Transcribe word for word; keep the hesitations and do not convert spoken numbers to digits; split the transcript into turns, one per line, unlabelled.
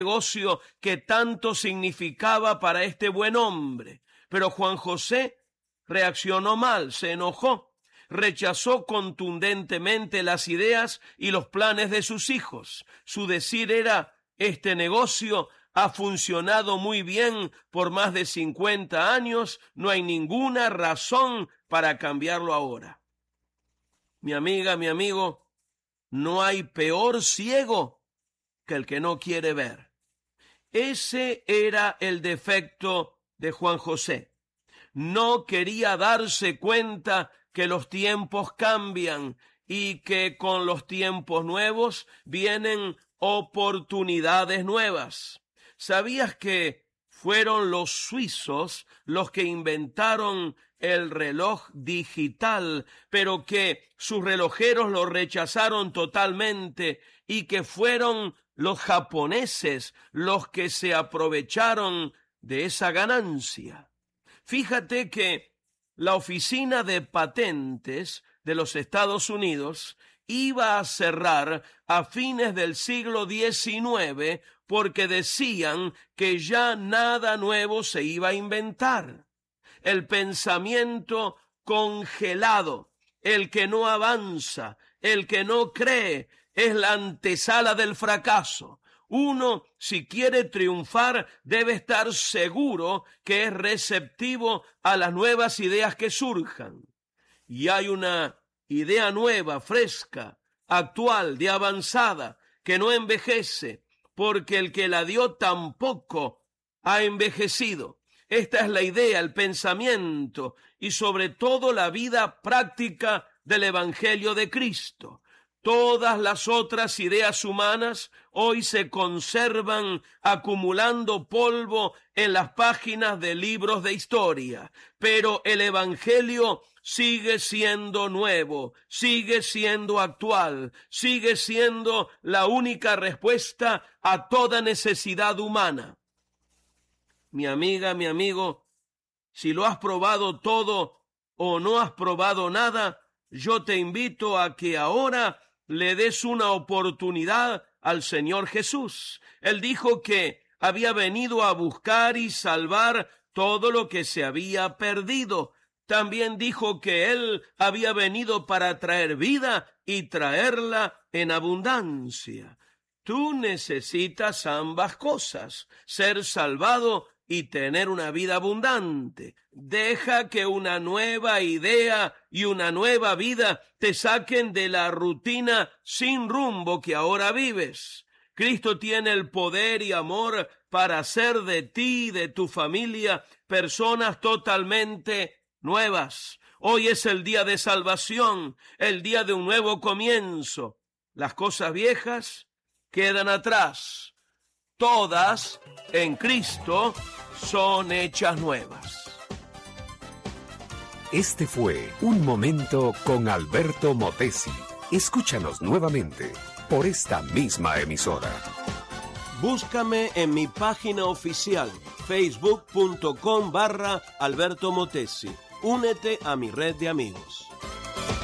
negocio que tanto significaba para este buen hombre. Pero Juan José reaccionó mal, se enojó, rechazó contundentemente las ideas y los planes de sus hijos. Su decir era: este negocio ha funcionado muy bien por más de cincuenta años, no hay ninguna razón para cambiarlo ahora. Mi amiga, mi amigo, no hay peor ciego que el que no quiere ver. Ese era el defecto de Juan José. No quería darse cuenta que los tiempos cambian y que con los tiempos nuevos vienen oportunidades nuevas. ¿Sabías que fueron los suizos los que inventaron el reloj digital, pero que sus relojeros lo rechazaron totalmente y que fueron los japoneses los que se aprovecharon de esa ganancia? Fíjate que la oficina de patentes de los Estados Unidos iba a cerrar a fines del siglo diecinueve porque decían que ya nada nuevo se iba a inventar. El pensamiento congelado, el que no avanza, el que no cree, es la antesala del fracaso. Uno, si quiere triunfar, debe estar seguro que es receptivo a las nuevas ideas que surjan. Y hay una idea nueva, fresca, actual, de avanzada, que no envejece, porque el que la dio tampoco ha envejecido. Esta es la idea, el pensamiento y sobre todo la vida práctica del Evangelio de Cristo. Todas las otras ideas humanas hoy se conservan acumulando polvo en las páginas de libros de historia, pero el Evangelio sigue siendo nuevo, sigue siendo actual, sigue siendo la única respuesta a toda necesidad humana. Mi amiga, mi amigo, si lo has probado todo o no has probado nada, yo te invito a que ahora le des una oportunidad al Señor Jesús. Él dijo que había venido a buscar y salvar todo lo que se había perdido. También dijo que Él había venido para traer vida y traerla en abundancia. Tú necesitas ambas cosas, ser salvado y tener una vida abundante. Deja que una nueva idea y una nueva vida te saquen de la rutina sin rumbo que ahora vives. Cristo tiene el poder y amor para hacer de ti y de tu familia personas totalmente nuevas. Hoy es el día de salvación, el día de un nuevo comienzo. Las cosas viejas quedan atrás. Todas en Cristo son hechas nuevas.
Este fue Un Momento con Alberto Motesi. Escúchanos nuevamente por esta misma emisora.
Búscame en mi página oficial, facebook punto com barra Alberto Motesi. Únete a mi red de amigos.